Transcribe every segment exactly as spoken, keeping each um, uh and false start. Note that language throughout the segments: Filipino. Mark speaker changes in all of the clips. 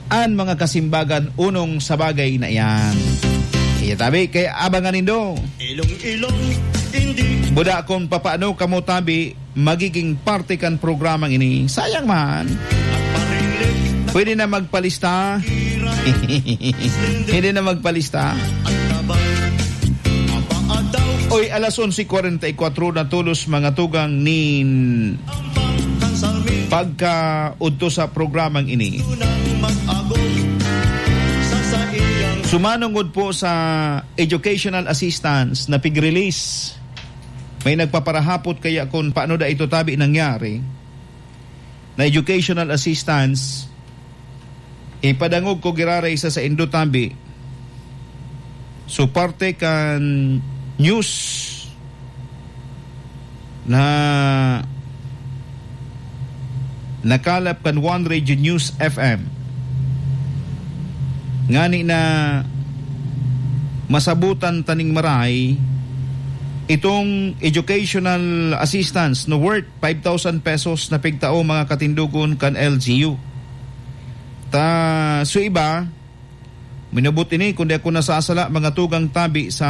Speaker 1: an mga kasimbagan unong sa bagay na iyan. Iya tabi kay abangan nindo.
Speaker 2: Ilong-ilong hindi
Speaker 1: buda kung papaano kamo tabi magiging parte kan programang ini. Sayang man. Pwede na magpalista. Hindi na magpalista. Oy, alas onse forty-four na tulos mga tugang nin pagka udto sa programang ini. Sumanungod po sa educational assistance na pig-release. May nagpaparahapot kaya kung paano da ito tabi nangyari na educational assistance ipadangog ko giraray isa sa indo tabi. So parte kan news na nakalap kan One Radio News F M ngani na masabutan taning maray itong educational assistance no worth five thousand pesos na pigtao mga katindugon kan L G U. Ta so iba minabot ini kundi ako nasasala mga tugang tabi sa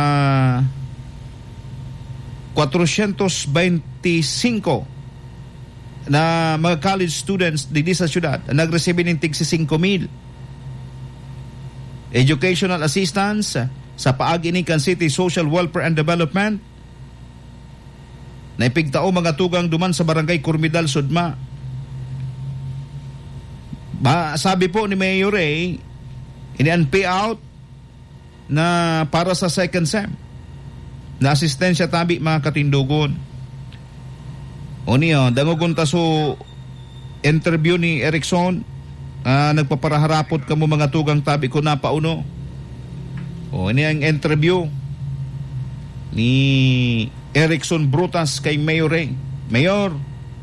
Speaker 1: four twenty-five na mga college students dito sa syudad nag-receive ng tig five mil educational assistance sa paagi ni kan City Social Welfare and Development na ipigtao mga tugang duman sa barangay Kurmidal, Sudma. Ba, sabi po ni Mayor Ray ini-an payout na para sa second sem na asistensya tabi mga katindugon. O niyo, dangugon taso interview ni Erickson, uh, nagpaparaharapot ka mo mga tugang tabi ko na pauno. O ini ang interview ni Erickson Brutas kay Mayor Ray. Mayor,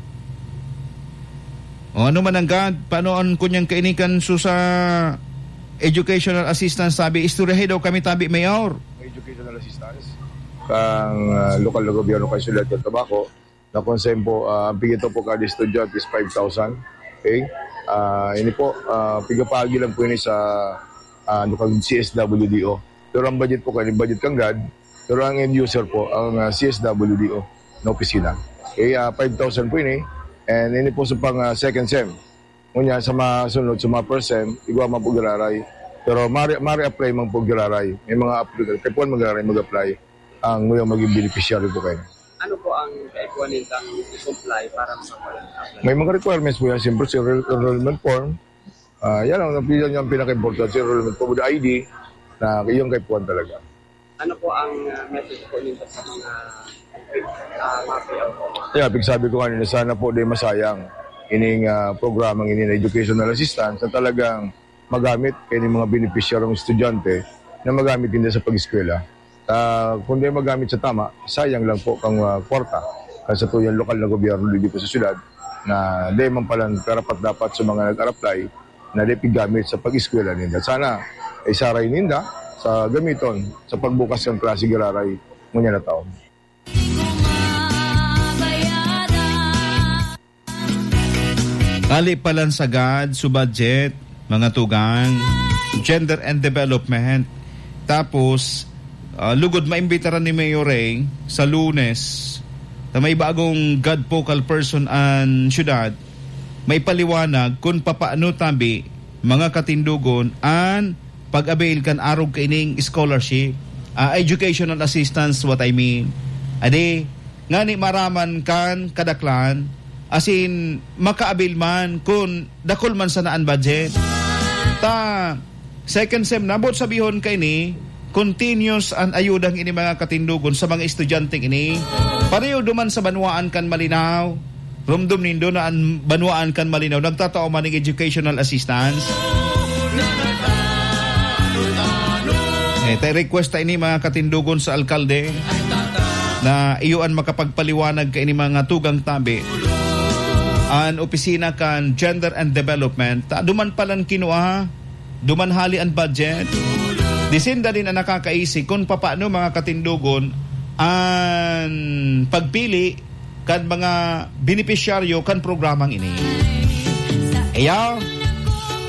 Speaker 1: o ano man ang God, paano ang kunyang kainikan so sa educational assistance sabi, istoryahe daw kami tabi, Mayor.
Speaker 3: Educational assistance kang uh, lokal na gobyerno kay Sulat ng Tabaco na konsem po, uh, ang pigito po kada estudyante is five thousand. Okay? Uh, ini po, uh, pigapagi lang po ini sa uh, lokal C S W D O. Pero ang budget po kayo, budget kang God, pero ang end user po, ang uh, C S W D O na opisina. Okay, uh, five thousand po ini, and ini po sa pang uh, second sem. Ngunya sa mga sunod, sa mga first sem, igwa man po giraray. Pero mari, mari apply man po giraray. May mga applicant, kaya po mag-giraray, mag-apply. Ang nguyang maging beneficiary po kayo.
Speaker 4: Ano po ang kaipuan nitang i-supply para sa apply?
Speaker 3: May mga requirements po yan. Siyempre, sa enrollment form. Uh, yan ang yung pinaka-important. Sa enrollment form with I D na iyong kaipuan talaga.
Speaker 4: Ano po ang uh, message po nito sa mga uh, mga payout po?
Speaker 3: Yeah, pigsabi ko kanina, sana po di masayang ining uh, programang ini na educational assistance na talagang magamit kay mga beneficiaryong estudyante na magamit din sa pag-eskwela. Uh, kung di magamit sa tama, sayang lang po kang uh, kwarta kasi ito yung lokal na gobyerno dito sa syudad na di man palang karapat dapat sa mga nag-apply na di pigamit sa pag-eskwela nila. Sana ay saray ninda sa gamiton sa pagbukas ng klase giraray ngunya na taon.
Speaker 1: Ali palan sagad sa budget mga tugang gender and development tapos Uh, lugod maimbitaran ni Mayor Ray sa Lunes na may bagong God focal person ang syudad may paliwanag kung papaano tabi mga katindugon ang pag-avail kan arog kaining scholarship uh, educational assistance what I mean ade ngani maraman kan kadaklan asin maka-avail man kung dakol man sa naan budget ta second sem nabot sabihon kay ni continuous ang ayudang ini mga katindugon sa mga estudyante ini. Pareho duman sa banwaan kan malinaw. Rumdum nindo na ang banwaan kan malinaw. Nagtatao man ng educational assistance. Eh, tayo request tayo ini mga katindugon sa alkalde na iyuan makapagpaliwanag ka ini mga tugang tabi. Ang opisina kan gender and development. Ta, duman palang kinuha. Duman hali ang budget. Disinda din ang nakakaisi kung papaano mga katindugon ang pagpili kan mga beneficiaryo kan programang ini. Ayaw,